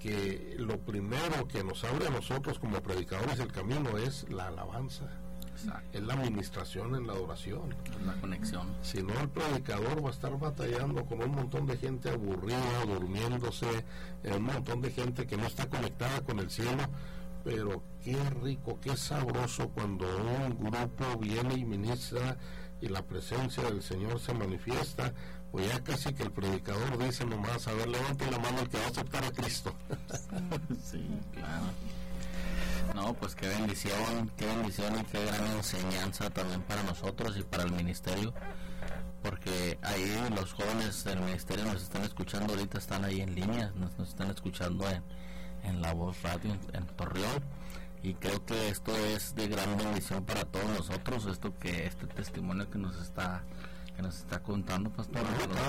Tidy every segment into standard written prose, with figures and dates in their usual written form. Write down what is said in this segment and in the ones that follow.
porque lo primero que nos abre a nosotros como predicadores el camino es la alabanza. Exacto. Es la administración en la adoración, la conexión. Si no, el predicador va a estar batallando con un montón de gente aburrida, durmiéndose, un montón de gente que no está conectada con el cielo. Pero qué rico, qué sabroso cuando un grupo viene y ministra y la presencia del Señor se manifiesta. Pues ya casi que el predicador dice nomás, a ver, levante la mano el que va a aceptar a Cristo. Sí, claro. No, pues qué bendición y qué gran enseñanza también para nosotros y para el ministerio, porque ahí los jóvenes del ministerio nos están escuchando ahorita, están ahí en línea, nos están escuchando en La Voz Radio en Torreón, y creo que esto es de gran bendición para todos nosotros, este testimonio que nos está contando, pastor.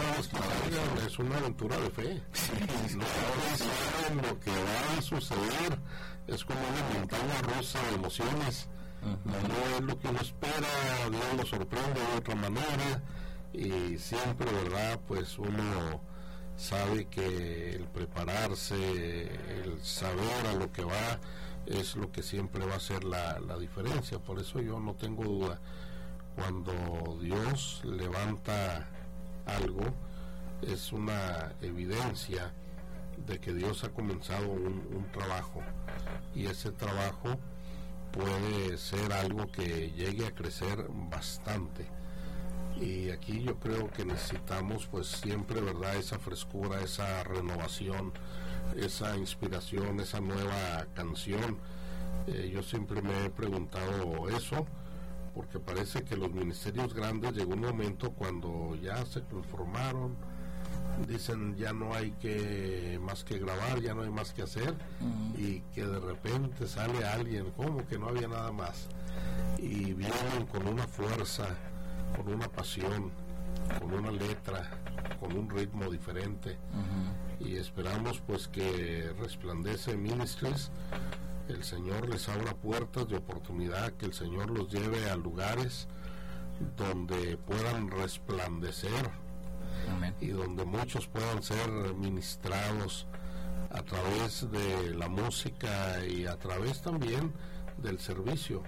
Es una aventura de fe. No saben lo que va a suceder, es como una montaña rusa de emociones. No es lo que uno espera, Dios lo sorprende de otra manera, y siempre, verdad, pues uno sabe que el prepararse, el saber a lo que va, es lo que siempre va a hacer la diferencia. Por eso yo no tengo duda, cuando Dios levanta algo, es una evidencia de que Dios ha comenzado un trabajo, y ese trabajo puede ser algo que llegue a crecer bastante. Y aquí yo creo que necesitamos pues siempre, verdad, esa frescura, esa renovación, esa inspiración, esa nueva canción. Yo siempre me he preguntado eso, porque parece que los ministerios grandes llegó un momento cuando ya se conformaron, dicen ya no hay más que grabar, ya no hay más que hacer, y que de repente sale alguien como que no había nada más, y vienen con una fuerza, con una pasión, con una letra, con un ritmo diferente, y esperamos pues que Resplandece Ministries, el Señor les abra puertas de oportunidad, que el Señor los lleve a lugares donde puedan resplandecer. Amén. Y donde muchos puedan ser ministrados a través de la música y a través también del servicio,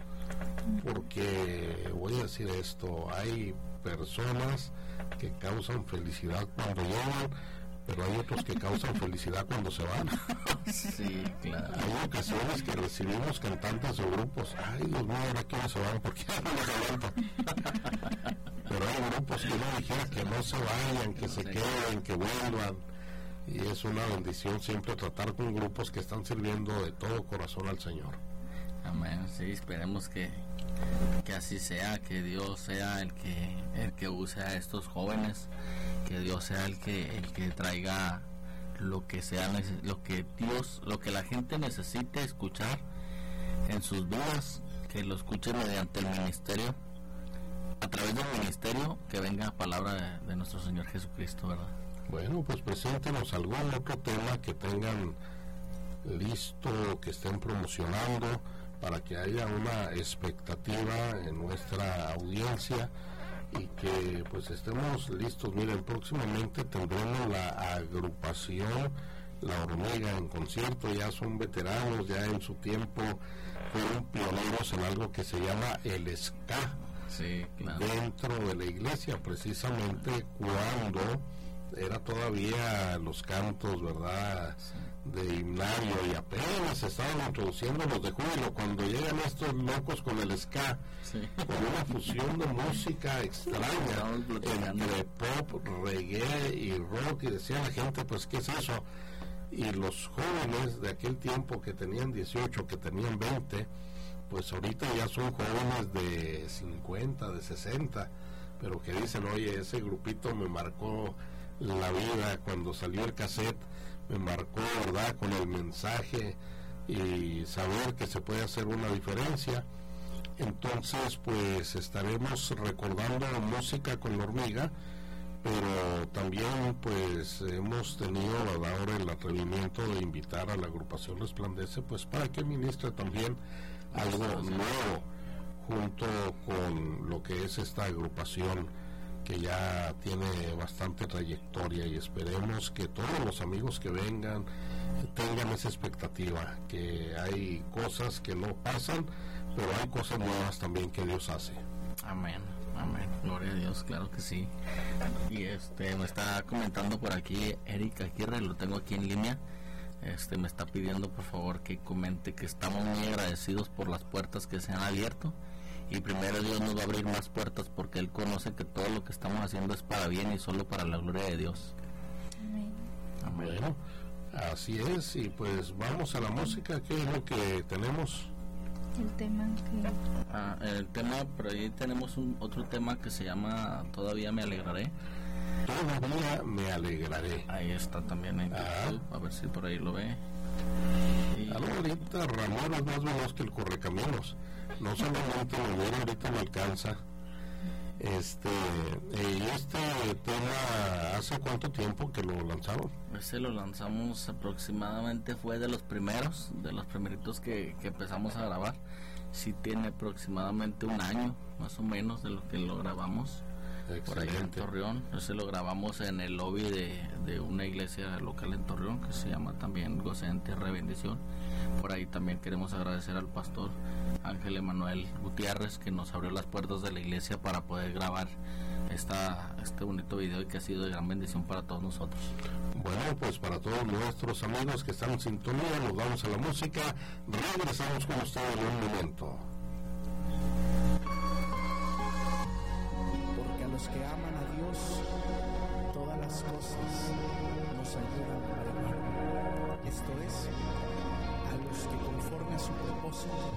porque voy a decir esto, hay personas que causan felicidad cuando llegan, pero hay otros que causan felicidad cuando se van. Sí, claro. Hay ocasiones que recibimos cantantes o grupos, ay Dios mío, ahora que no se van, porque no los aguanto. Pero hay grupos que uno dijera que no se vayan, que se queden, que vuelvan, y es una bendición siempre tratar con grupos que están sirviendo de todo corazón al Señor. Amén. Sí, esperemos que así sea, que Dios sea el que use a estos jóvenes, que Dios sea el que traiga lo que sea, lo que la gente necesite escuchar en sus vidas, que lo escuchen mediante el ministerio, a través del ministerio, que venga palabra de nuestro Señor Jesucristo, ¿verdad? Bueno, pues preséntenos algún otro tema que tengan listo, que estén promocionando, para que haya una expectativa en nuestra audiencia y que pues estemos listos. Miren, próximamente tendremos la agrupación La Hormiga en concierto, ya son veteranos, ya en su tiempo fueron pioneros en algo que se llama el ska. Sí, claro. Dentro de la iglesia, precisamente cuando era todavía los cantos, ¿verdad?, de himnario, y apenas se estaban introduciendo los de júbilo, cuando llegan estos locos con el ska, con una fusión de música extraña entre pop, reggae y rock, y decía la gente, pues ¿qué es eso? Y los jóvenes de aquel tiempo que tenían 18, que tenían 20, pues ahorita ya son jóvenes de 50, de 60, pero que dicen, oye, ese grupito me marcó la vida cuando salió el cassette, me marcó, ¿verdad?, con el mensaje y saber que se puede hacer una diferencia. Entonces pues estaremos recordando música con La Hormiga, pero también pues hemos tenido ahora el atrevimiento de invitar a la agrupación Resplandece, pues para que ministre también algo nuevo junto con lo que es esta agrupación que ya tiene bastante trayectoria, y esperemos que todos los amigos que vengan tengan esa expectativa, que hay cosas que no pasan, pero hay cosas nuevas también que Dios hace. Amén, amén, gloria a Dios, claro que sí. Y me está comentando por aquí Eric Aguirre, lo tengo aquí en línea. Me está pidiendo por favor que comente que estamos muy agradecidos por las puertas que se han abierto, y primero Dios nos va a abrir más puertas porque Él conoce que todo lo que estamos haciendo es para bien y solo para la gloria de Dios. Amén. Amén. Bueno, así es, y pues vamos a la música. ¿Qué es lo que tenemos? El tema que... El tema, por ahí tenemos otro tema que se llama Todavía me alegraré. Todavía me alegraré. Ahí está también en YouTube, a ver si por ahí lo ve. Y... ahorita Ramón es más veloz que el correcaminos. No solamente lo viene, ahorita me alcanza. Este tema, ¿hace cuánto tiempo que lo lanzaron? Ese lo lanzamos aproximadamente, fue de los primeritos que empezamos a grabar. Sí tiene aproximadamente un año, más o menos, de lo que lo grabamos. Excelente. Por ahí en Torreón. Ese lo grabamos en el lobby de una iglesia local en Torreón que se llama también Goce en Tierra de Bendición. Por ahí también queremos agradecer al pastor Ángel Emanuel Gutiérrez, que nos abrió las puertas de la iglesia para poder grabar este bonito video, y que ha sido de gran bendición para todos nosotros. Bueno, pues para todos nuestros amigos que están en sintonía, nos vamos a la música. Regresamos con ustedes en un momento. Porque a los que aman a Dios, todas las cosas nos ayudan para bien. Esto es, a los que conforme a su propósito